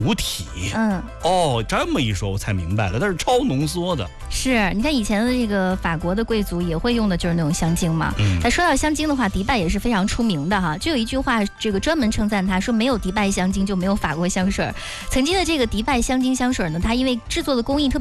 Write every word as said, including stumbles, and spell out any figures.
无体。 嗯， 哦，这么一说我才明白了，它是超浓缩的。 是，你看以前的这个法国的贵族也会用的就是那种香精嘛。 嗯， 那说到香精的话，迪拜也是非常出名的哈。就有一句话，这个专门称赞它，说没有迪拜香精就没有法国香水。曾经的这个迪拜香精香水呢，它因为制作的工艺特别